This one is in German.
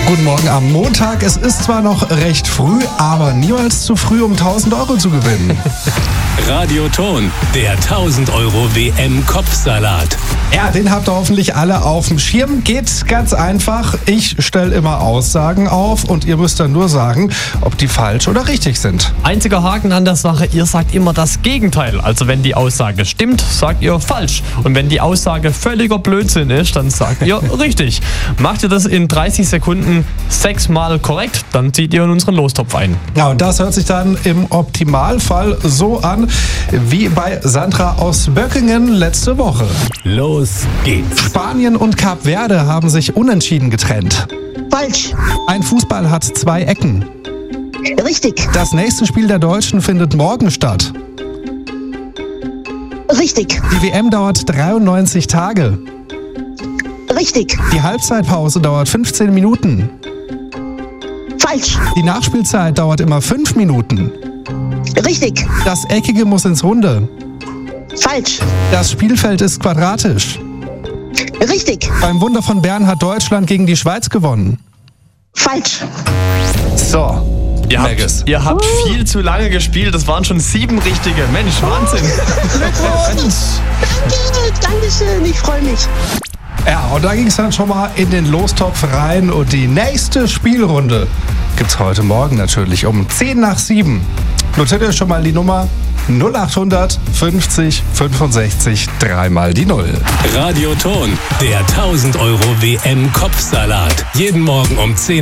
Guten Morgen am Montag. Es ist zwar noch recht früh, aber niemals zu früh, um 1.000 Euro zu gewinnen. Radioton, der 1000 Euro WM-Kopfsalat. Ja, den habt ihr hoffentlich alle auf dem Schirm. Geht ganz einfach. Ich stelle immer Aussagen auf und ihr müsst dann nur sagen, ob die falsch oder richtig sind. Einziger Haken an der Sache, ihr sagt immer das Gegenteil. Also wenn die Aussage stimmt, sagt ihr falsch. Und wenn die Aussage völliger Blödsinn ist, dann sagt ihr richtig. Macht ihr das in 30 Sekunden 6-mal korrekt, dann zieht ihr in unseren Lostopf ein. Ja, und das hört sich dann im Optimalfall so an, wie bei Sandra aus Böckingen letzte Woche. Los geht's. Spanien und Kap Verde haben sich unentschieden getrennt. Falsch. Ein Fußball hat 2 Ecken. Richtig. Das nächste Spiel der Deutschen findet morgen statt. Richtig. Die WM dauert 93 Tage. Richtig. Die Halbzeitpause dauert 15 Minuten. Falsch. Die Nachspielzeit dauert immer 5 Minuten. Richtig. Das Eckige muss ins Runde. Falsch. Das Spielfeld ist quadratisch. Richtig. Beim Wunder von Bern hat Deutschland gegen die Schweiz gewonnen. Falsch. So, Ihr habt viel zu lange gespielt, das waren schon 7 richtige. Mensch, Wahnsinn. Dankeschön, ich freue mich. Ja, und da ging es dann schon mal in den Lostopf rein und die nächste Spielrunde gibt's heute Morgen natürlich um 7:10. Notiert euch schon mal die Nummer 0800 50 65 3 die 0. Radioton, der 1000 Euro WM-Kopfsalat. Jeden Morgen um 10